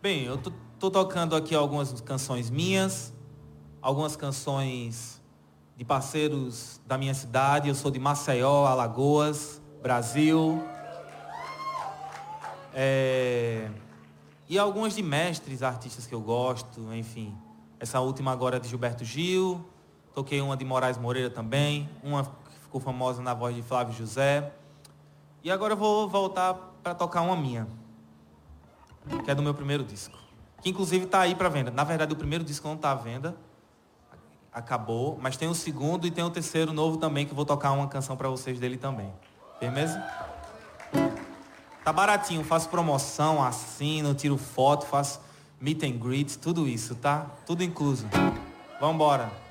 Bem, eu tô tocando aqui algumas canções minhas, algumas canções de parceiros da minha cidade. Eu sou de Maceió, Alagoas, Brasil. E algumas de mestres, artistas que eu gosto, enfim. Essa última agora é de Gilberto Gil. Toquei uma de Moraes Moreira também. Uma que ficou famosa na voz de Flávio José. E agora eu vou voltar para tocar uma minha, que é do meu primeiro disco. Que inclusive está aí para venda. Na verdade, o primeiro disco não está à venda. Acabou. Mas tem o segundo e tem o terceiro novo também, que eu vou tocar uma canção para vocês dele também. Firmeza? Tá baratinho, faço promoção, assino, tiro foto, faço meet and greet, tudo isso, tá? Tudo incluso. Vambora.